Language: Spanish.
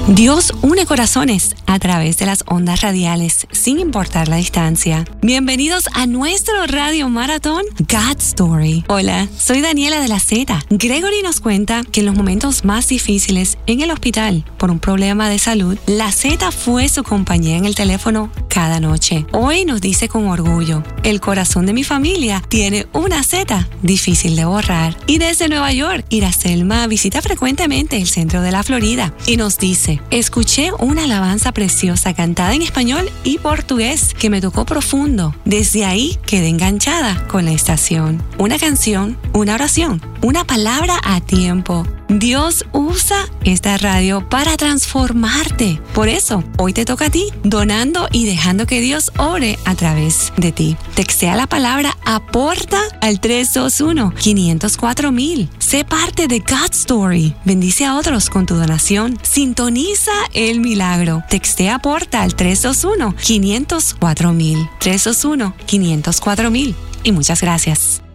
Dios une corazones a través de las ondas radiales, sin importar la distancia. Bienvenidos a nuestro radio maratón God's Story. Hola, soy Daniela de la Z. Gregory nos cuenta que en los momentos más difíciles en el hospital por un problema de salud, la Z fue su compañía en el teléfono cada noche. Hoy nos dice con orgullo, el corazón de mi familia tiene una Z difícil de borrar. Y desde Nueva York, Iracelma visita frecuentemente el centro de la Florida y nos dice: escuché una alabanza preciosa cantada en español y portugués que me tocó profundo. Desde ahí quedé enganchada con la estación. Una canción, una oración, una palabra a tiempo. Dios usa esta radio para transformarte. Por eso, hoy te toca a ti, donando y dejando que Dios ore a través de ti. Textea la palabra APORTA al 321-504,000. Sé parte de God's Story. Bendice a otros con tu donación. Sintoniza el milagro. Textea APORTA al 321-504,000. 321-504,000. Y muchas gracias.